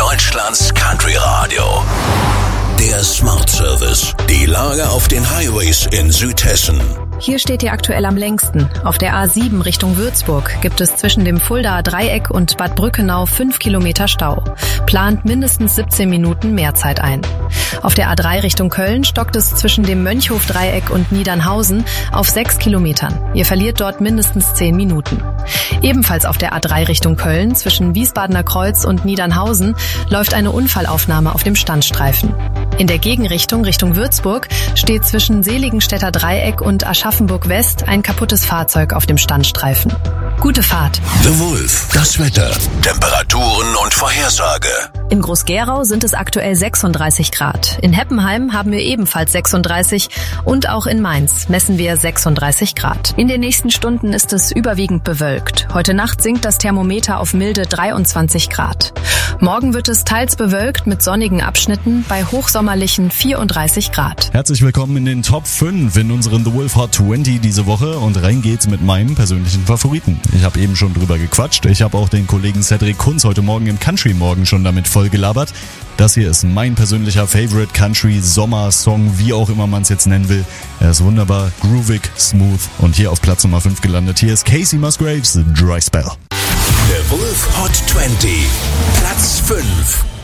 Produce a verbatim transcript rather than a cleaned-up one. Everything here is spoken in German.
Deutschlands Country Radio. Der Smart Service. Die Lage auf den Highways in Südhessen. Hier steht ihr aktuell am längsten. Auf der A sieben Richtung Würzburg gibt es zwischen dem Fuldaer Dreieck und Bad Brückenau fünf Kilometer Stau. Plant mindestens siebzehn Minuten mehr Zeit ein. Auf der A drei Richtung Köln stockt es zwischen dem Mönchhof-Dreieck und Niedernhausen auf sechs Kilometern. Ihr verliert dort mindestens zehn Minuten. Ebenfalls auf der A drei Richtung Köln zwischen Wiesbadener Kreuz und Niedernhausen läuft eine Unfallaufnahme auf dem Standstreifen. In der Gegenrichtung Richtung Würzburg steht zwischen Seligenstädter Dreieck und Aschaffenburg West ein kaputtes Fahrzeug auf dem Standstreifen. Gute Fahrt. The Wolf. Das Wetter. Temperaturen und Vorhersage. In Groß-Gerau sind es aktuell sechsunddreißig Grad. In Heppenheim haben wir ebenfalls sechsunddreißig und auch in Mainz messen wir sechsunddreißig Grad. In den nächsten Stunden ist es überwiegend bewölkt. Heute Nacht sinkt das Thermometer auf milde dreiundzwanzig Grad. Morgen wird es teils bewölkt mit sonnigen Abschnitten bei hochsommerlichen vierunddreißig Grad. Herzlich willkommen in den Top fünf in unseren The Wolf Hot zwanzig diese Woche und rein geht's mit meinem persönlichen Favoriten. Ich habe eben schon drüber gequatscht. Ich habe auch den Kollegen Cedric Kunz heute Morgen im Country Morgen schon damit voll gelabert. Das hier ist mein persönlicher Favorite Country Sommer-Song, wie auch immer man es jetzt nennen will. Er ist wunderbar, groovig, smooth und hier auf Platz Nummer fünf gelandet. Hier ist Casey Musgraves, Dry Spell. The Wolf Hot zwanzig, Platz fünf.